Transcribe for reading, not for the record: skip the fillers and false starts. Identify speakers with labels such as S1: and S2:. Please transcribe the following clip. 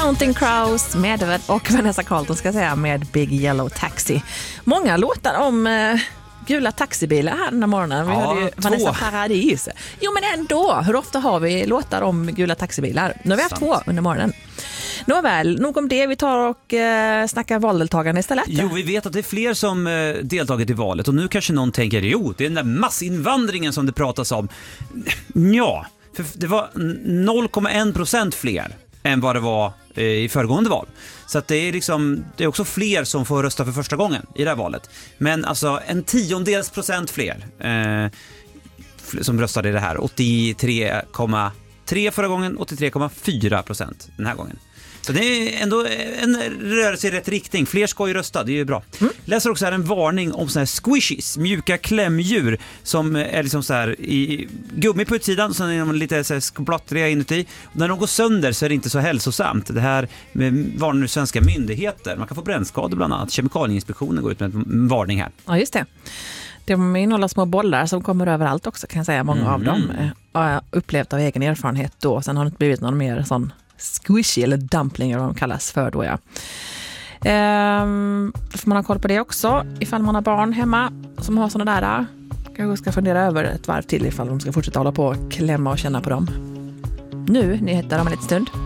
S1: Counting Crows med och Vanessa Carlton ska säga med Big Yellow Taxi. Många låtar om gula taxibilar här den här morgonen. Vi hörde ju Vanessa Paradis. Jo men ändå, hur ofta har vi låtar om gula taxibilar? Nu har vi haft 2 under morgonen. Nåväl, nog om det. Vi tar och snackar valdeltagarna istället.
S2: Jo, vi vet att det är fler som deltagit i valet. Och nu kanske någon tänker, jo, det är den där massinvandringen som det pratas om. Ja, för det var 0,1% fler än vad det var i föregående val. Så att det är också fler som får rösta för första gången i det här valet. Men alltså 0,1% fler som röstade i det här. 83,3 förra gången, 83,4% den här gången. Så det är ändå en rörelse i rätt riktning. Fler ska ju rösta, det är ju bra. Läser också här en varning om såna här squishies, mjuka klämdjur som är liksom så här i gummi på utsidan och sen är de lite så här splattriga inuti. Och när de går sönder så är det inte så hälsosamt. Det här med varning nu svenska myndigheter. Man kan få brännskador bland annat. Kemikalieinspektionen går ut med en varning här.
S1: Ja, just det. De innehåller små bollar som kommer överallt också, kan jag säga. Många av dem har jag upplevt av egen erfarenhet då. Sen har det inte blivit någon mer sån squishy eller dumpling eller vad de kallas för då, ja. Får man ha koll på det också. Ifall man har barn hemma som har såna där, kanske ska fundera över ett varv till ifall de ska fortsätta hålla på och klämma och känna på dem. Nu, nyheter om en liten stund.